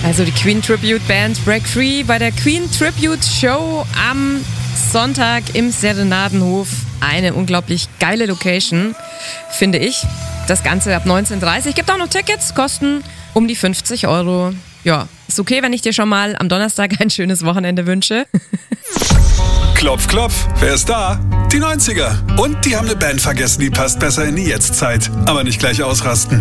Also die Queen Tribute Band Break Free bei der Queen Tribute Show am Sonntag im Serenadenhof. Eine unglaublich geile Location, finde ich. Das Ganze ab 19:30 Uhr. Gibt auch noch Tickets, kosten um die 50 Euro. Ja, ist okay, wenn ich dir schon mal am Donnerstag ein schönes Wochenende wünsche. Klopf, klopf, wer ist da? Die 90er. Und die haben eine Band vergessen, die passt besser in die Jetztzeit. Aber nicht gleich ausrasten.